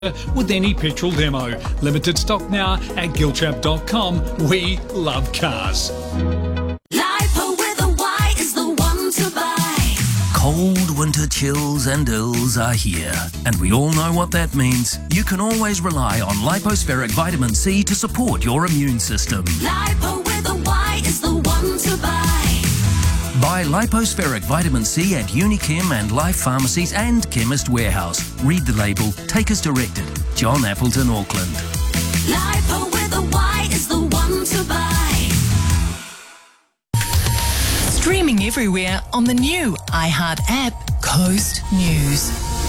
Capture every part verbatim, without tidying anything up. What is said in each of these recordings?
with any petrol demo. Limited stock now at gilchap dot com. We love cars. Lipo with a Y is the one to buy. Cold winter chills and ills are here, and we all know what that means. You can always rely on Lipospheric Vitamin C to support your immune system. Lipo with a Y is the one to buy. Buy Lipospheric Vitamin C at Unichem and Life Pharmacies and Chemist Warehouse. Read the label. Take as directed. John Appleton, Auckland. Lipo with a Y is the one to buy. Streaming everywhere on the new iHeart app, Coast News.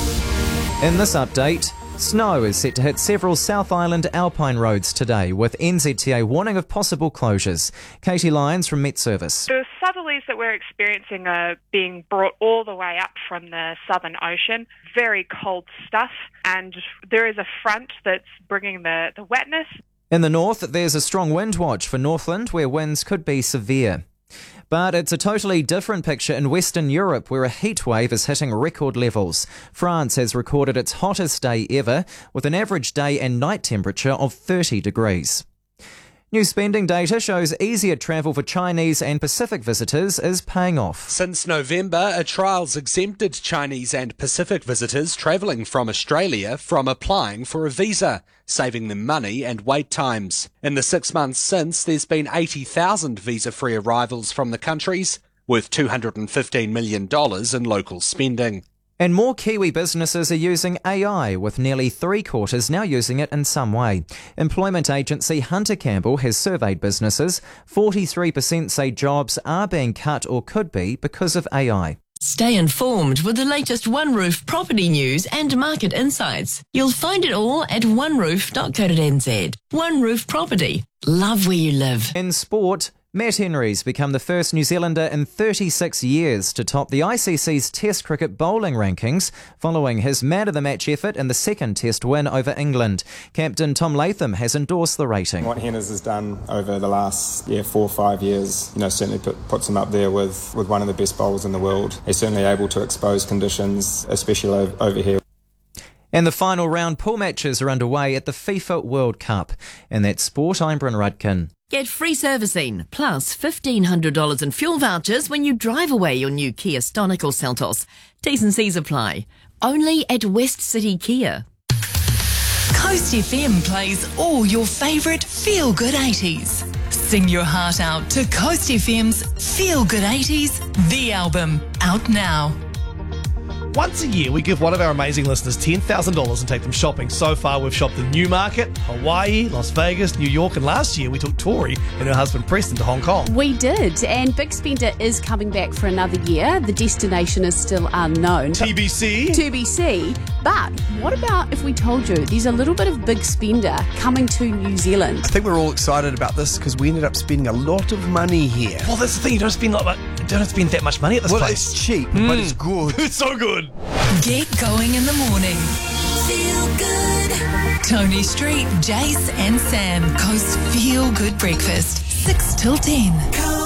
In this update, snow is set to hit several South Island alpine roads today, with N Z T A warning of possible closures. Katie Lyons from Met Service. The southerlies that we're experiencing are being brought all the way up from the Southern Ocean. Very cold stuff, and there is a front that's bringing the, the wetness. In the north, there's a strong wind watch for Northland, where winds could be severe. But it's a totally different picture in Western Europe, where a heat wave is hitting record levels. France has recorded its hottest day ever, with an average day and night temperature of thirty degrees. New spending data shows easier travel for Chinese and Pacific visitors is paying off. Since November, a trial's exempted Chinese and Pacific visitors travelling from Australia from applying for a visa, saving them money and wait times. In the six months since, there's been eighty thousand visa-free arrivals from the countries, worth two hundred fifteen million dollars in local spending. And more Kiwi businesses are using A I, with nearly three quarters now using it in some way. Employment agency Hunter Campbell has surveyed businesses. forty-three percent say jobs are being cut or could be because of A I. Stay informed with the latest One Roof property news and market insights. You'll find it all at one roof dot co dot n z. One Roof Property. Love where you live. In sport, Matt Henry's become the first New Zealander in thirty-six years to top the I C C's Test cricket bowling rankings, following his man-of-the-match effort in the second Test win over England. Captain Tom Latham has endorsed the rating. What Henners has done over the last yeah, four or five years, you know, certainly put, puts him up there with, with one of the best bowlers in the world. He's certainly able to expose conditions, especially over, over here. And the final round pool matches are underway at the FIFA World Cup. In that sport, I'm Bryn Rudkin. Get free servicing, plus fifteen hundred dollars in fuel vouchers when you drive away your new Kia Stonic or Seltos. T's and C's apply. Only at West City Kia. Coast F M plays all your favourite feel-good eighties. Sing your heart out to Coast F M's Feel Good eighties, the album, out now. Once a year, we give one of our amazing listeners ten thousand dollars and take them shopping. So far, we've shopped in Newmarket, Hawaii, Las Vegas, New York, and last year we took Tori and her husband Preston to Hong Kong. We did, and Big Spender is coming back for another year. The destination is still unknown. T B C? T B C. But what about if we told you there's a little bit of Big Spender coming to New Zealand? I think we're all excited about this because we ended up spending a lot of money here. Well, that's the thing. You don't spend, like, you don't spend that much money at this well, place. Well, it's cheap, mm. but it's good. It's so good. Get going in the morning. Feel good. Tony Street, Jace and Sam. Coast Feel Good Breakfast. six till ten.